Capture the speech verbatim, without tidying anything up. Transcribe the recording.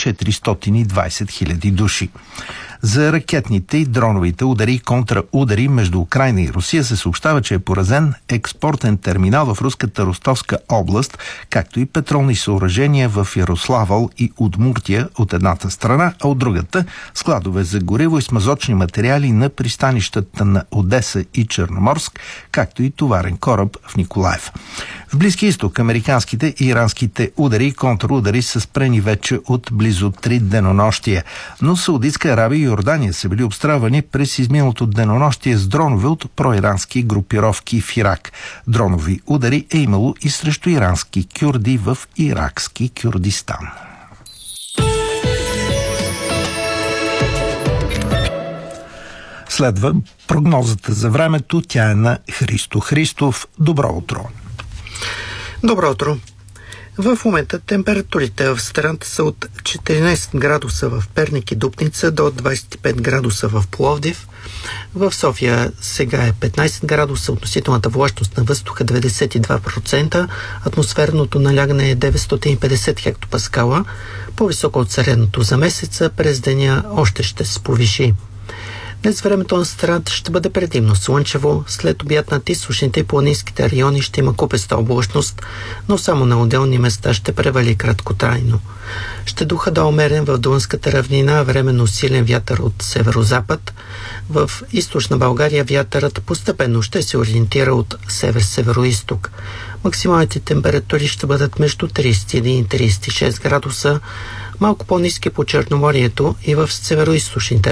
четиристотин и двадесет хиляди души. За ракетните и дроновите удари и контраудари между Украйна и Русия се съобщава, че е поразен експортен терминал в руската Ростовска област, както и петролни съоръжения в Ярославъл и Удмуртия от едната страна, а от другата складове за гориво и смазочни материали на пристанищата на Одеса и Черноморск, както и товарен кораб в Николаев. В Близки изток американските и иранските удари и контрудари са спрени вече от близо три денонощия, но Саудитска Арабия и Йордания са били обстрелвани през изминалото денонощие с дронове от проирански групировки в Ирак. Дронови удари е имало и срещу ирански кюрди в иракски Кюрдистан. Следва прогнозата за времето. Тя е на Христо Христов. Добро утро! Добро утро! В момента температурите в страната са от четиринадесет градуса в Перник и Дупница до двадесет и пет градуса в Пловдив. В София сега е петнадесет градуса, относителната влажност на въздуха деветдесет и два процента, атмосферното налягане е деветстотин и петдесет хектопаскала, по-високо от средното за месеца, през деня още ще се повиши. Днес времето на страната ще бъде предимно слънчево, след обяд над източните и планинските райони ще има купеста облачност, но само на отделни места ще превали краткотрайно. Ще духа да умерен в Дунската равнина, временно силен вятър от северозапад. В източна България вятърът постепенно ще се ориентира от север-североизток. Максималните температури ще бъдат между тридесет и един и тридесет и шест градуса, малко по-ниски по Черноморието и в североизточните